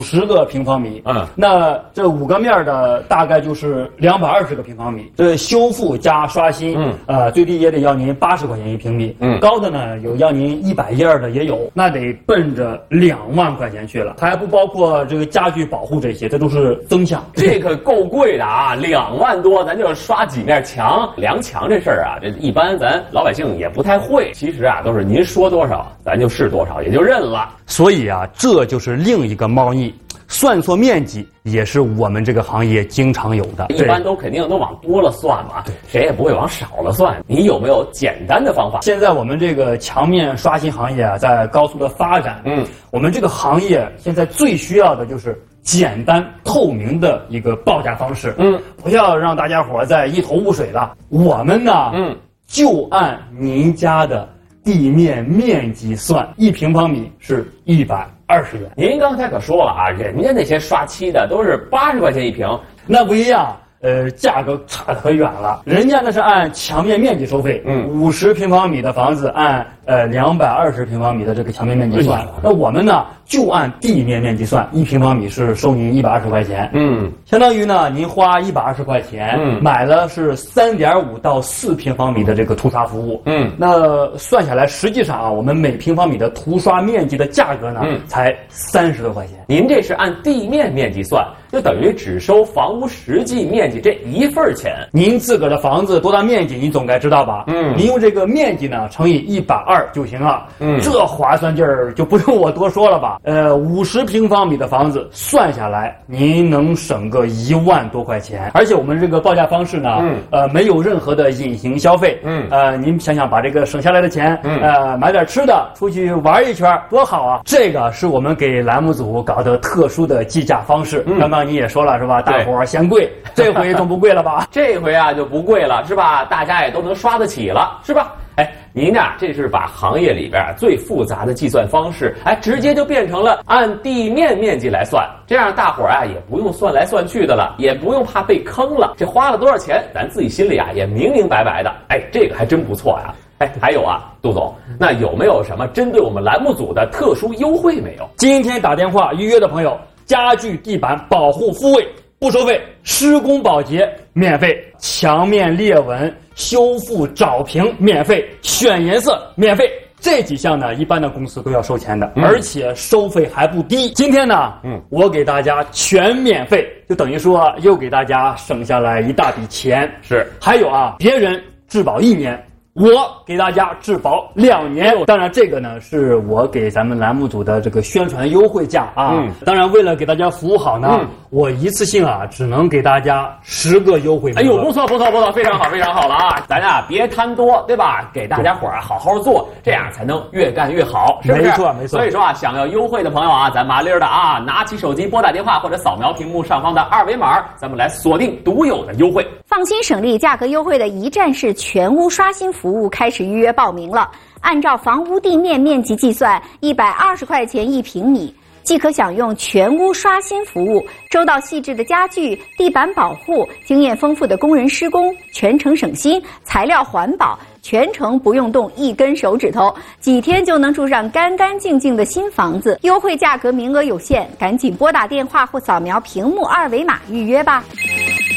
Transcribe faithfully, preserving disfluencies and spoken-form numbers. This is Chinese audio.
十个平方米， 嗯， 那这五个面的大概就是两百二十个平方米。这修复加刷新， 嗯， 呃，最低也得要您八十块钱一平米， 嗯， 高的呢有要您一百一二的也有，那得奔着两万块钱去了，还不包括这个家具保护这些，这都是增项。 这个够贵的啊，两万多，咱就刷几面墙，梁墙这事儿啊，这一般咱老百姓也不太会。其实啊，都是您说多少，咱就是多少，也就认了。 所以啊，这就是另一个猫腻。算错面积也是我们这个行业经常有的， 一般都肯定都往多了算嘛，谁也不会往少了算。你有没有简单的方法？ 现在我们这个墙面刷新行业啊，在高速的发展， 嗯， 我们这个行业现在最需要的就是简单透明的一个报价方式， 嗯， 不要让大家伙再一头雾水了。我们呢， 嗯， 就按您家的地面面积算，一平方米是一百二十元。 您刚才可说了啊，人家那些刷漆的都是八十块钱一平， 那不一样。呃，价格差得可远了。人家那是按墙面面积收费， 嗯， 五十平方米的房子按呃两百二十平方米的这个墙面面积算。那我们呢就按地面面积算，一平方米是收您一百二十块钱， 嗯， 相当于呢您花一百二十块钱， 嗯， 买了是三点五到四平方米的这个涂刷服务， 嗯， 那算下来，实际上啊，我们每平方米的涂刷面积的价格呢， 嗯， 才三十多块钱。 您这是按地面面积算，就等于只收房屋实际面积这一份钱。 您自个儿的房子多大面积，您总该知道吧？ 嗯， 您用这个面积呢乘以一百二就行了。 嗯， 这划算劲儿就不用我多说了吧？呃，五十平方米的房子算下来，您能省个一万多块钱。而且我们这个报价方式呢， 嗯， 呃，没有任何的隐形消费。 嗯， 呃，您想想把这个省下来的钱， 嗯， 呃，买点吃的，出去玩一圈，多好啊！这个是我们给栏目组搞的特殊的计价方式。 嗯， 刚刚你也说了是吧？大伙儿嫌贵，这回总不贵了吧？ 这回啊就不贵了，是吧？大家也都能刷得起了，是吧？哎，您呀，这是把行业里边最复杂的计算方式，哎，直接就变成了按地面面积来算，这样大伙儿啊也不用算来算去的了，也不用怕被坑了。这花了多少钱，咱自己心里啊也明明白白的。哎，这个还真不错呀。哎，还有啊，杜总，那有没有什么针对我们栏目组的特殊优惠没有？ 今天打电话预约的朋友，家具地板保护复位不收费，施工保洁免费，墙面裂纹修复找平免费，选颜色免费。这几项呢，一般的公司都要收钱的，嗯，而且收费还不低。今天呢，嗯，我给大家全免费，就等于说又给大家省下来一大笔钱。 是， 还有啊，别人质保一年，我给大家质保两年。当然这个呢是我给咱们栏目组的这个宣传优惠价啊。嗯，当然为了给大家服务好呢，嗯，我一次性啊只能给大家十个优惠。 哎呦，不错不错不错，非常好非常好了啊！咱呀别贪多，对吧？给大家伙儿好好做，这样才能越干越好，是不是？ 没错没错。 所以说啊，想要优惠的朋友啊，咱麻利儿的啊，拿起手机拨打电话或者扫描屏幕上方的二维码，咱们来锁定独有的优惠。 放心省力，价格优惠的一站式全屋刷新服务开始预约报名了。按照房屋地面面积计算，一百二十块钱一平米，即可享用全屋刷新服务，周到细致的家具、地板保护，经验丰富的工人施工，全程省心，材料环保，全程不用动一根手指头，几天就能住上干干净净的新房子。优惠价格名额有限，赶紧拨打电话或扫描屏幕二维码预约吧。